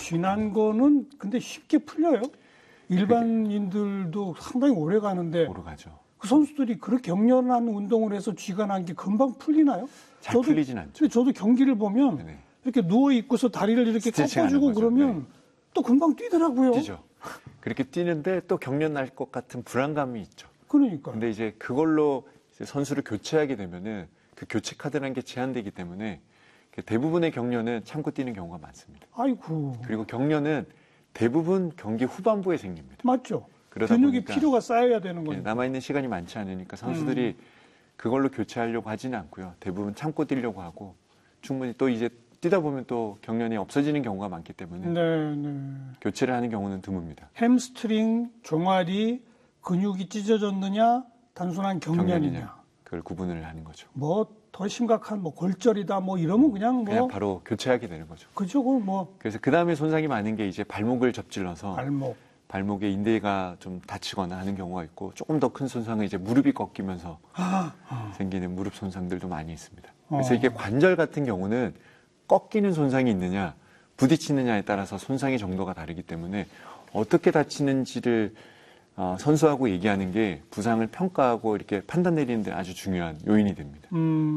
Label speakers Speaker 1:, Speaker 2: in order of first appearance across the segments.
Speaker 1: 쥐난 거는 근데 쉽게 풀려요? 일반인들도 상당히 오래 가는데
Speaker 2: 오래 가죠.
Speaker 1: 그 선수들이 그렇게 격렬한 운동을 해서 쥐가 난 게 금방 풀리나요?
Speaker 2: 잘 풀리진 않죠.
Speaker 1: 근데 저도 경기를 보면
Speaker 2: 네네.
Speaker 1: 이렇게 누워 있고서 다리를 이렇게 꺾어주고 그러면
Speaker 2: 네.
Speaker 1: 또 금방 뛰더라고요.
Speaker 2: 뛰죠. 그렇게 뛰는데 또 경련 날 것 같은 불안감이 있죠.
Speaker 1: 그러니까.
Speaker 2: 근데 이제 그걸로 이제 선수를 교체하게 되면은 그 교체 카드라는 게 제한되기 때문에 대부분의 경련은 참고 뛰는 경우가 많습니다.
Speaker 1: 아이고.
Speaker 2: 그리고 경련은 대부분 경기 후반부에 생깁니다.
Speaker 1: 맞죠.
Speaker 2: 그러다
Speaker 1: 근육이
Speaker 2: 보니까
Speaker 1: 피로가 쌓여야 되는 거예요.
Speaker 2: 남아있는 시간이 많지 않으니까 선수들이 그걸로 교체하려고 하지는 않고요. 대부분 참고 뛰려고 하고 충분히 또 이제 뛰다 보면 또 경련이 없어지는 경우가 많기 때문에
Speaker 1: 네.
Speaker 2: 교체를 하는 경우는 드뭅니다.
Speaker 1: 햄스트링, 종아리, 근육이 찢어졌느냐, 단순한 경련이냐.
Speaker 2: 그걸 구분을 하는 거죠.
Speaker 1: 뭐 더 심각한 뭐 골절이다 뭐 이러면 그냥
Speaker 2: 바로 교체하게 되는 거죠.
Speaker 1: 그죠? 뭐
Speaker 2: 그래서 그 다음에 손상이 많은 게 이제 발목을 접질러서
Speaker 1: 발목에
Speaker 2: 인대가 좀 다치거나 하는 경우가 있고 조금 더 큰 손상은 이제 무릎이 꺾이면서 생기는 무릎 손상들도 많이 있습니다. 그래서 이게 관절 같은 경우는 꺾이는 손상이 있느냐 부딪히느냐에 따라서 손상의 정도가 다르기 때문에 어떻게 다치는지를 선수하고 얘기하는 게 부상을 평가하고 이렇게 판단 내리는데 아주 중요한 요인이 됩니다.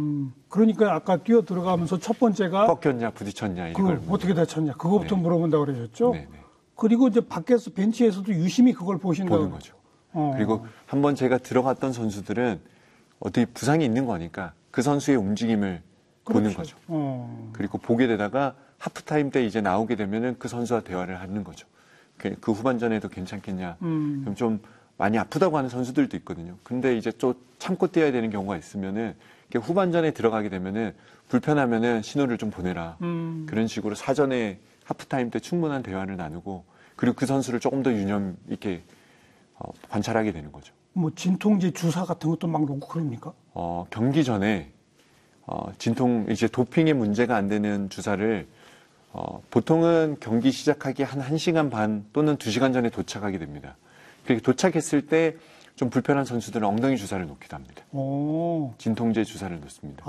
Speaker 1: 그러니까 아까 뛰어 들어가면서 첫 번째가
Speaker 2: 꺾였냐 부딪혔냐 이걸
Speaker 1: 어떻게 다쳤냐 그거부터 물어본다고 그러셨죠?
Speaker 2: 네네.
Speaker 1: 그리고 이제 밖에서 벤치에서도 유심히 그걸 보신다고
Speaker 2: 보는 거죠. 그리고 한번 제가 들어갔던 선수들은 어떻게 부상이 있는 거니까 그 선수의 움직임을 보는 거죠. 그리고 보게 되다가 하프타임 때 이제 나오게 되면은 그 선수와 대화를 하는 거죠. 그 후반전에도 괜찮겠냐. 그럼 좀 많이 아프다고 하는 선수들도 있거든요. 근데 이제 또 참고 뛰어야 되는 경우가 있으면은 후반전에 들어가게 되면은 불편하면은 신호를 좀 보내라. 그런 식으로 사전에 하프타임 때 충분한 대화를 나누고 그리고 그 선수를 조금 더 유념 있게 관찰하게 되는 거죠.
Speaker 1: 뭐 진통제 주사 같은 것도 막 놓고 그럽니까?
Speaker 2: 경기 전에 이제 도핑에 문제가 안 되는 주사를 보통은 경기 시작하기 한 1시간 반 또는 2시간 전에 도착하게 됩니다. 그렇게 도착했을 때 좀 불편한 선수들은 엉덩이 주사를 놓기도 합니다. 진통제 주사를 놓습니다.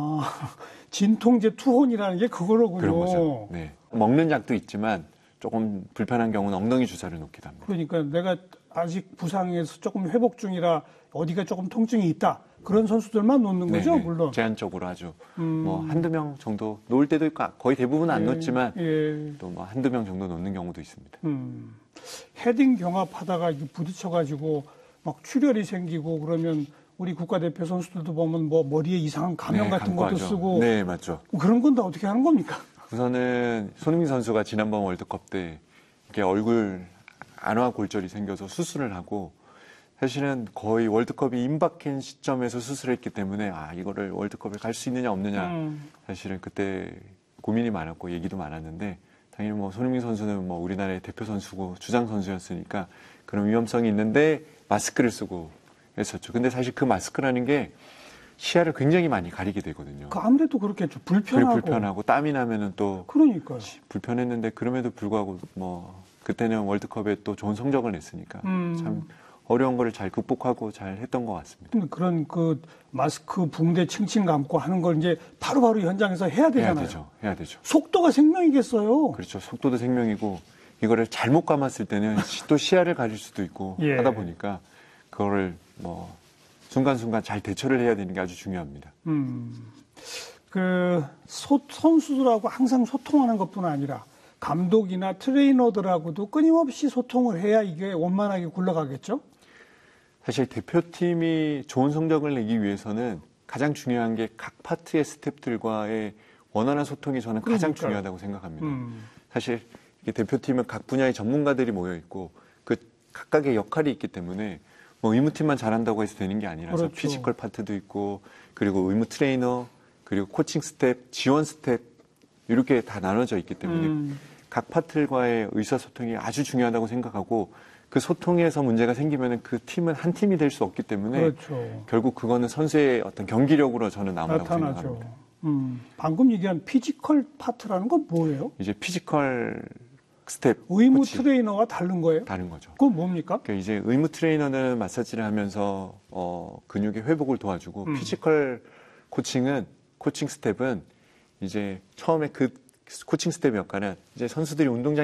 Speaker 1: 진통제 투혼이라는 게 그거로군요.
Speaker 2: 그런 거죠. 네. 먹는 약도 있지만 조금 불편한 경우는 엉덩이 주사를 놓기도 합니다.
Speaker 1: 그러니까 내가 아직 부상에서 조금 회복 중이라 어디가 조금 통증이 있다. 그런 선수들만 놓는 거죠,
Speaker 2: 네네.
Speaker 1: 물론.
Speaker 2: 제한적으로 아주 뭐 한두 명 정도 놓을 때도 있고 거의 대부분은 안 놓지만 또 뭐 한두 명 정도 놓는 경우도 있습니다.
Speaker 1: 헤딩 경합하다가 부딪혀가지고 막 출혈이 생기고 그러면 우리 국가대표 선수들도 보면 뭐 머리에 이상한 가면 같은 것도
Speaker 2: 하죠.
Speaker 1: 쓰고.
Speaker 2: 네, 맞죠.
Speaker 1: 그런 건 다 어떻게 하는 겁니까?
Speaker 2: 우선은 손흥민 선수가 지난번 월드컵 때 이렇게 얼굴 안화 골절이 생겨서 수술을 하고 사실은 거의 월드컵이 임박한 시점에서 수술했기 때문에 이거를 월드컵에 갈 수 있느냐 없느냐 사실은 그때 고민이 많았고 얘기도 많았는데 당연히 뭐 손흥민 선수는 뭐 우리나라의 대표 선수고 주장 선수였으니까 그런 위험성이 있는데 마스크를 쓰고 했었죠. 근데 사실 그 마스크라는 게 시야를 굉장히 많이 가리게 되거든요.
Speaker 1: 아무래도 그렇겠죠.
Speaker 2: 불편하고 땀이 나면은 또
Speaker 1: 그러니까요.
Speaker 2: 불편했는데 그럼에도 불구하고 뭐 그때는 월드컵에 또 좋은 성적을 냈으니까 참 어려운 거를 잘 극복하고 잘 했던 것 같습니다.
Speaker 1: 그런 그 마스크 붕대 칭칭 감고 하는 걸 이제 바로바로 현장에서 해야 되잖아요.
Speaker 2: 해야 되죠.
Speaker 1: 속도가 생명이겠어요.
Speaker 2: 그렇죠. 속도도 생명이고 이거를 잘못 감았을 때는 또 시야를 가릴 수도 있고 하다 보니까 그거를 뭐 순간순간 잘 대처를 해야 되는 게 아주 중요합니다.
Speaker 1: 선수들하고 항상 소통하는 것뿐 아니라 감독이나 트레이너들하고도 끊임없이 소통을 해야 이게 원만하게 굴러가겠죠?
Speaker 2: 사실 대표팀이 좋은 성적을 내기 위해서는 가장 중요한 게 각 파트의 스태프들과의 원활한 소통이 저는 가장 중요하다고 생각합니다. 사실 대표팀은 각 분야의 전문가들이 모여 있고 그 각각의 역할이 있기 때문에 뭐 의무팀만 잘한다고 해서 되는 게 아니라서 피지컬 파트도 있고 그리고 의무 트레이너 그리고 코칭 스텝, 지원 스텝 이렇게 다 나눠져 있기 때문에 각 파트들과의 의사소통이 아주 중요하다고 생각하고 그 소통에서 문제가 생기면 그 팀은 한 팀이 될 수 없기 때문에 결국 그거는 선수의 어떤 경기력으로 저는 나온다고 생각합니다.
Speaker 1: 방금 얘기한 피지컬 파트라는 건 뭐예요?
Speaker 2: 이제 피지컬 스텝
Speaker 1: 의무 트레이너와 다른 거예요?
Speaker 2: 다른 거죠.
Speaker 1: 그건 뭡니까?
Speaker 2: 그러니까 이제 의무 트레이너는 마사지를 하면서 근육의 회복을 도와주고 피지컬 코칭 스텝은 이제 처음에 그 코칭 스텝의 역할은 이제 선수들이 운동장